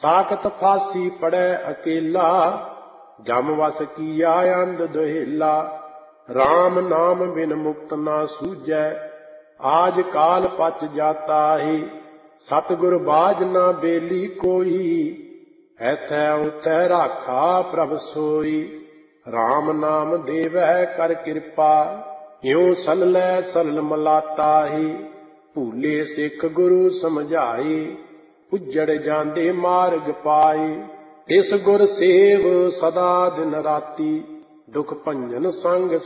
ਸਾਖਤ ਫਾਸੀ ਪੜੈ ਅਕੇਲਾ, ਜਮ ਵਸ ਕੀਆ ਅੰਧ ਦੁਹੇਲਾ। RAM ਨਾਮ ਬਿਨ ਮੁਕਤ ਨਾ ਸੂਝੈ, ਆਜ ਕਾਲ ਪਚ ਜਾਤਾ ਹੈ। ਸਤਿਗੁਰ ਬਾਝ ਨਾ ਬੇਲੀ ਕੋਈ, ਐਥੈ ਉਥੈ ਰਾਖਾ ਪ੍ਰਭ ਸੋਈ। RAM ਨਾਮ ਦੇਵੈ ਕਰ ਕਿਰਪਾ, ਇਉ ਸਲਲੈ ਸਰਲ ਮਲਾਤਾ ਹੈ। ਭੂਲੇ ਸਿੱਖ ਗੁਰੂ ਸਮਝਾਏ, ਉੱਜੜ ਜਾਂਦੇ ਮਾਰਗ ਪਾਏ। ਇਸ ਗੁਰ ਸੇਵ ਸਦਾ ਦਿਨ ਰਾਤੀ, ਦੁਖ ਭੰਜਨ ਸੰਗ